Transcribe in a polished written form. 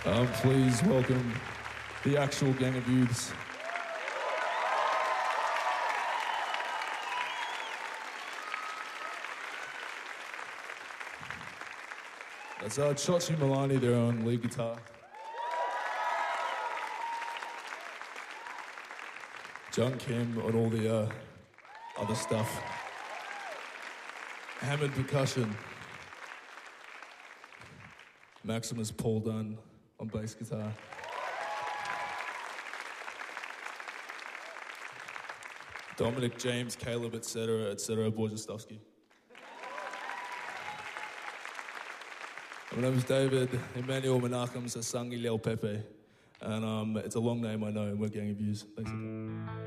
Please welcome the actual gang of youths. That's Chochi Milani there on lead guitar. John Kim on all the other stuff. Hammond percussion. Maximus Paul Dunn on bass guitar. Dominic, James, Caleb, etc., Borjastowski. My name is David Emmanuel Menachem Sasangi Leo Pepe, and it's a long name, I know, and we're Gang of Youths. Thanks.